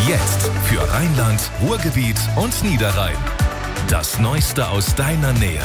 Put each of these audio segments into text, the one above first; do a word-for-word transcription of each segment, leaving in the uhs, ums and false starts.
Jetzt für Rheinland, Ruhrgebiet und Niederrhein. Das Neueste aus deiner Nähe.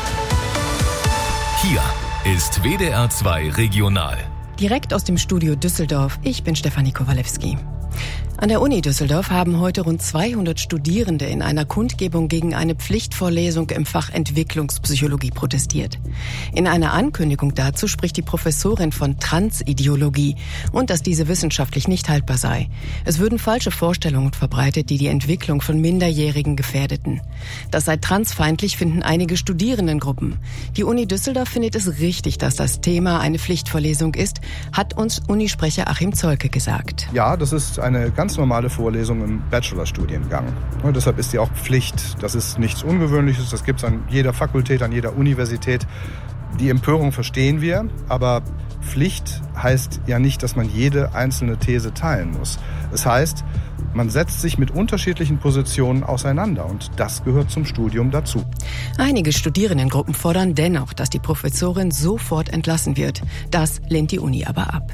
Hier ist W D R zwei Regional. Direkt aus dem Studio Düsseldorf. Ich bin Stefanie Kowalewski. An der Uni Düsseldorf haben heute rund zweihundert Studierende in einer Kundgebung gegen eine Pflichtvorlesung im Fach Entwicklungspsychologie protestiert. In einer Ankündigung dazu spricht die Professorin von Transideologie und dass diese wissenschaftlich nicht haltbar sei. Es würden falsche Vorstellungen verbreitet, die die Entwicklung von Minderjährigen gefährdeten. Das sei transfeindlich, finden einige Studierendengruppen. Die Uni Düsseldorf findet es richtig, dass das Thema eine Pflichtvorlesung ist, hat uns Unisprecher Achim Zolke gesagt. Ja, das ist eine ganz normale Vorlesung im Bachelorstudiengang. Und deshalb ist die auch Pflicht. Das ist nichts Ungewöhnliches, das gibt es an jeder Fakultät, an jeder Universität. Die Empörung verstehen wir, aber Pflicht heißt ja nicht, dass man jede einzelne These teilen muss. Es heißt, man setzt sich mit unterschiedlichen Positionen auseinander und das gehört zum Studium dazu. Einige Studierendengruppen fordern dennoch, dass die Professorin sofort entlassen wird. Das lehnt die Uni aber ab.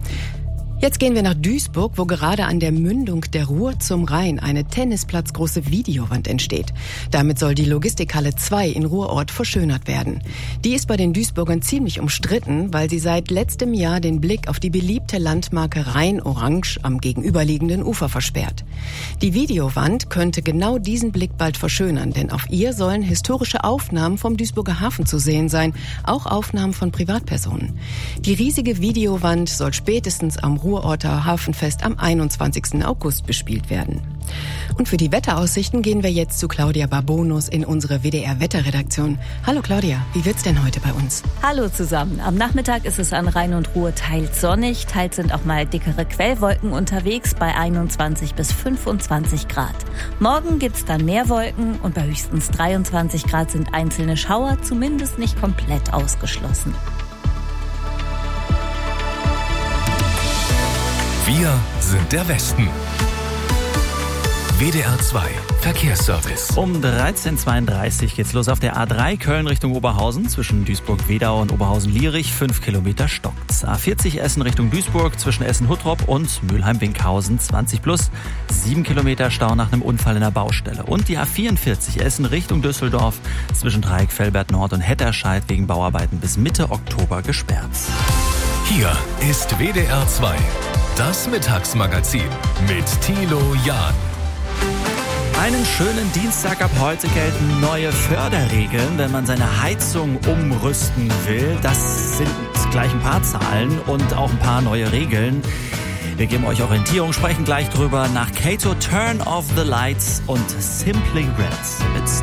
Jetzt gehen wir nach Duisburg, wo gerade an der Mündung der Ruhr zum Rhein eine tennisplatzgroße Videowand entsteht. Damit soll die Logistikhalle zwei in Ruhrort verschönert werden. Die ist bei den Duisburgern ziemlich umstritten, weil sie seit letztem Jahr den Blick auf die beliebte Landmarke Rhein-Orange am gegenüberliegenden Ufer versperrt. Die Videowand könnte genau diesen Blick bald verschönern, denn auf ihr sollen historische Aufnahmen vom Duisburger Hafen zu sehen sein, auch Aufnahmen von Privatpersonen. Die riesige Videowand soll spätestens am Ruhrorter Hafenfest am einundzwanzigsten August bespielt werden. Und für die Wetteraussichten gehen wir jetzt zu Claudia Barbonus in unsere W D R-Wetterredaktion. Hallo Claudia, wie wird's denn heute bei uns? Hallo zusammen. Am Nachmittag ist es an Rhein und Ruhr teils sonnig, teils sind auch mal dickere Quellwolken unterwegs bei einundzwanzig bis fünfundzwanzig Grad. Morgen gibt's dann mehr Wolken und bei höchstens dreiundzwanzig Grad sind einzelne Schauer zumindest nicht komplett ausgeschlossen. Wir sind der Westen. W D R zwei Verkehrsservice. Um dreizehn Uhr zweiunddreißig geht's los auf der A drei Köln Richtung Oberhausen. Zwischen Duisburg-Wedau und Oberhausen-Lierich fünf Kilometer stockt's. A vierzig Essen Richtung Duisburg zwischen Essen-Huttrop und Mülheim-Winkhausen zwanzig plus. sieben Kilometer Stau nach einem Unfall in der Baustelle. Und die A vierundvierzig Essen Richtung Düsseldorf zwischen Dreieck Velbert Nord und Hetterscheid wegen Bauarbeiten bis Mitte Oktober gesperrt. Hier ist W D R zwei. Das Mittagsmagazin mit Thilo Jahn. Einen schönen Dienstag ab heute gelten neue Förderregeln, wenn man seine Heizung umrüsten will. Das sind gleich ein paar Zahlen und auch ein paar neue Regeln. Wir geben euch Orientierung, sprechen gleich drüber nach Kato Turn Off the Lights und Simply Red mit